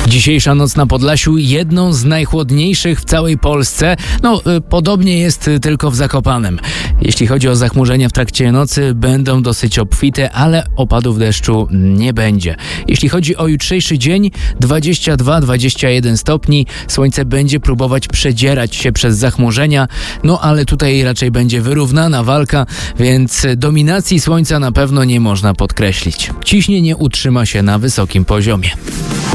Dzisiejsza noc na Podlasiu jedną z najchłodniejszych w całej Polsce. Podobnie jest tylko w Zakopanem. Jeśli chodzi o zachmurzenia w trakcie nocy, będą dosyć obfite, ale opadów deszczu nie będzie. Jeśli chodzi o jutrzejszy dzień, 22-21 stopni. Słońce będzie próbować przedzierać się przez zachmurzenia, ale tutaj raczej będzie wyrównana walka, więc dominacji słońca na pewno nie można podkreślić. Ciśnienie utrzyma się na wysokim poziomie.